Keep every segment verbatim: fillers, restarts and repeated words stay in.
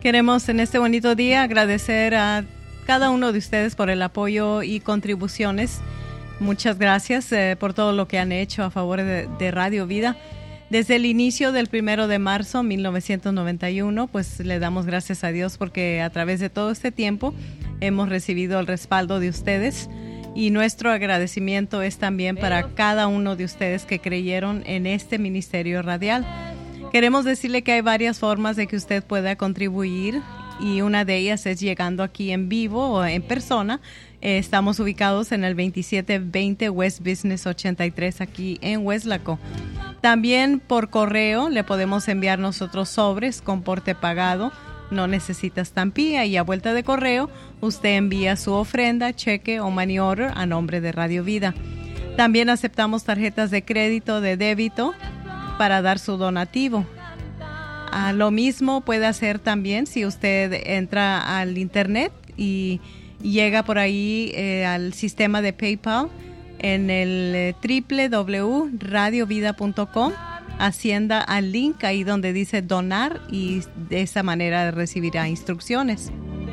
Queremos en este bonito día agradecer a cada uno de ustedes por el apoyo y contribuciones. Muchas gracias eh, por todo lo que han hecho a favor de, de Radio Vida. Desde el inicio del primero de marzo de mil novecientos noventa y uno, pues le damos gracias a Dios porque a través de todo este tiempo hemos recibido el respaldo de ustedes y nuestro agradecimiento es también para cada uno de ustedes que creyeron en este ministerio radial. Queremos decirle que hay varias formas de que usted pueda contribuir y una de ellas es llegando aquí en vivo o en persona. Eh, estamos ubicados en el veintisiete veinte West Business ochenta y tres aquí en Weslaco. También por correo le podemos enviar nosotros sobres con porte pagado. No necesita estampilla y a vuelta de correo usted envía su ofrenda, cheque o money order a nombre de Radio Vida. También aceptamos tarjetas de crédito, de débito para dar su donativo. Ah, lo mismo puede hacer también si usted entra al internet y llega por ahí eh, al sistema de PayPal en el eh, doble u doble u doble u punto radio vida punto com. Hacienda al link ahí donde dice donar y de esa manera recibirá instrucciones.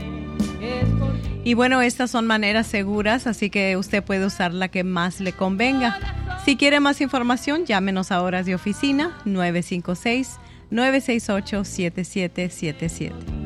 Y bueno, estas son maneras seguras, así que usted puede usar la que más le convenga. Si quiere más información, llámenos a horas de oficina nueve cinco seis, nueve seis ocho, siete siete siete siete.